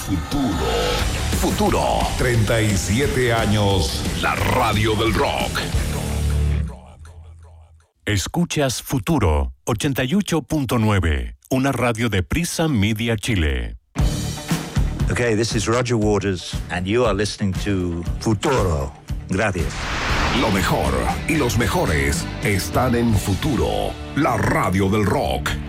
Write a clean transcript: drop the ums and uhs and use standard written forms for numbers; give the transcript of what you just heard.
Futuro. 37 años. La radio del rock. Escuchas Futuro 88.9, una radio de Prisa Media Chile. Okay, this is Roger Waters, and you are listening to Futuro. Gracias. Lo mejor y los mejores están en Futuro, la radio del rock.